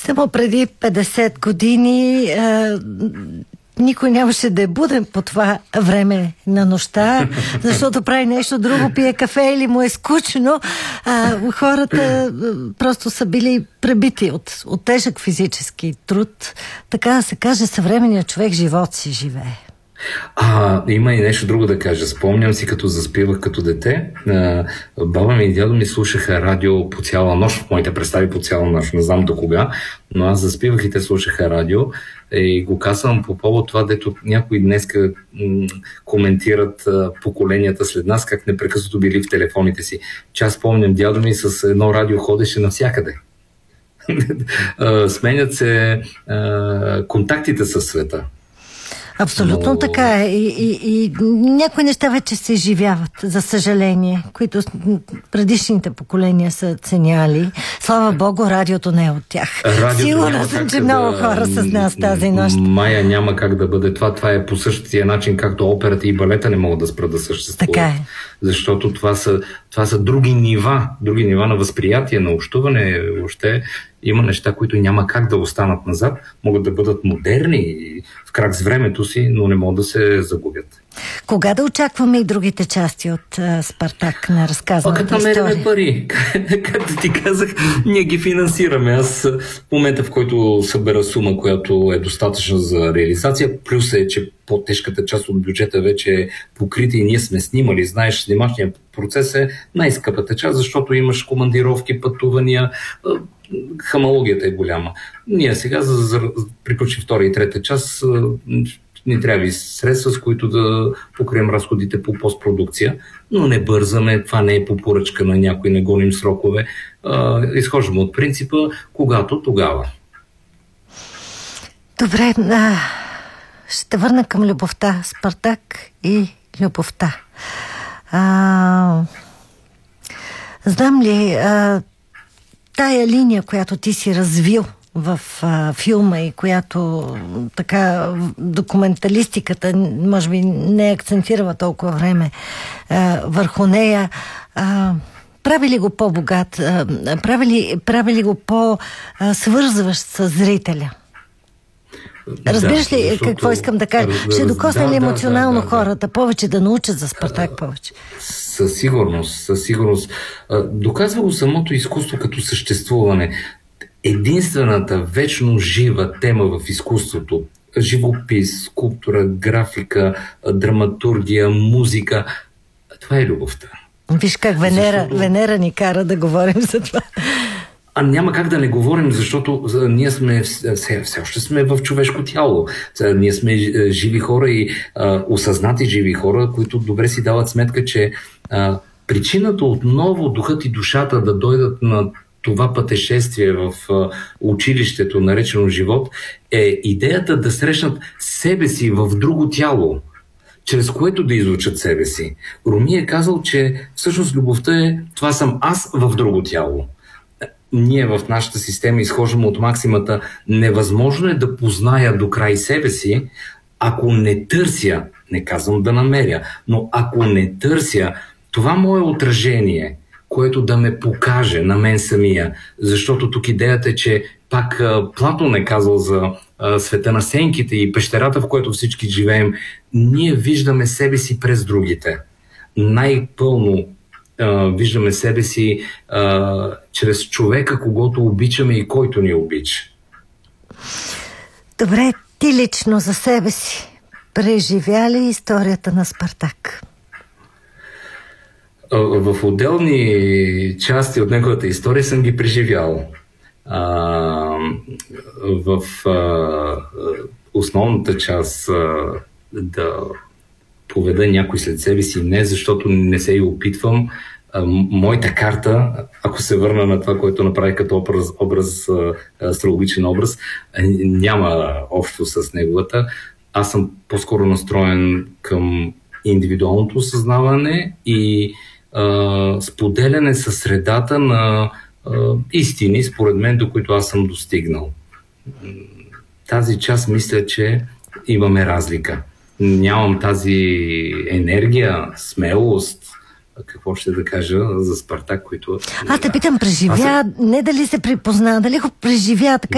Само преди 50 години никой нямаше да е буден по това време на нощта, защото прави нещо друго, пие кафе или му е скучно. Хората просто са били пребити от тежък физически труд. Така да се каже, съвременният човек живот си живее. Има и нещо друго да кажа. Спомням си, като заспивах като дете, баба ми и дядо ми слушаха радио по цяла нощ, в моите представи по цяла нощ, не знам до кога, но аз заспивах и те слушаха радио и го казвам по повод това, дето някои днеска коментират поколенията след нас, как непрекъснато били в телефоните си. Че аз спомням, дядо ми с едно радио ходеше навсякъде. Сменят се контактите със света. Абсолютно така е. И някои неща вече се изживяват, за съжаление, които предишните поколения са ценяли. Слава Богу, радиото не е от тях. Сигурна съм, че много хора са с нас тази нощ. Мая, няма как да бъде това. Това е по същия начин, както операта и балета не могат да спрат да съществуват. Така е. Защото това са други нива на възприятие, на общуване. Въобще има неща, които няма как да останат назад. Могат да бъдат модерни в крак с времето си, но не могат да се загубят. Кога да очакваме и другите части от Спартак на разказаната история? Като намерим пари. Както ти казах, ние ги финансираме. Аз в момента, в който събера сума, която е достатъчна за реализация, плюс е, че по-тежката част от бюджета вече е покрита и ние сме снимали. Знаеш, снимачният процес е най-скъпата част, защото имаш командировки, пътувания, хамологията е голяма. Ние сега, за приключим втора и трета част, ни трябва и средства, с които да покрием разходите по постпродукция, но не бързаме, това не е по поръчка на някой, не гоним срокове. Изхождаме от принципа, когато, тогава. Добре, ще върна към любовта. Спартак и любовта. Знам ли, тая линия, която ти си развил в филма и която така документалистиката може би не акцентирала толкова време върху нея, прави ли го по-богат, прави ли го по-свързващ с зрителя? Разбираш ли какво искам да кажа? Ще докосне ли емоционално хората повече да научат за Спартак повече? Със сигурност. Доказва го самото изкуство като съществуване. Единствената вечно жива тема в изкуството, живопис, скулптура, графика, драматургия, музика, това е любовта. Виж как Венера ни кара да говорим за това. Няма как да не говорим, защото ние сме все още сме в човешко тяло. Ние сме живи хора и осъзнати живи хора, които добре си дават сметка, че причината отново духът и душата да дойдат на това пътешествие в училището, наречено живот, е идеята да срещнат себе си в друго тяло, чрез което да изучат себе си. Руми е казал, че всъщност любовта е това съм аз в друго тяло. Ние в нашата система изхождаме от максимата невъзможно е да позная до край себе си, ако не търся, не казвам да намеря, но ако не търся това мое отражение, което да ме покаже на мен самия. Защото тук идеята е, че пак Платон е казал за света на сенките и пещерата, в която всички живеем. Ние виждаме себе си през другите. Най-пълно виждаме себе си чрез човека, когото обичаме и който ни обича. Добре, ти лично за себе си преживя ли историята на Спартак? В отделни части от неговата история съм ги преживял. В основната част да поведа някой след себе си, не защото не се и опитвам. Моята карта, ако се върна на това, което направих като астрологичен образ, няма общо с неговата. Аз съм по-скоро настроен към индивидуалното осъзнаване и споделяне със средата на истини, според мен, до които аз съм достигнал. Тази част мисля, че имаме разлика. Нямам тази енергия, смелост, какво ще да кажа за Спартак, които... Аз те питам, преживя, не дали се припозна, дали го преживя така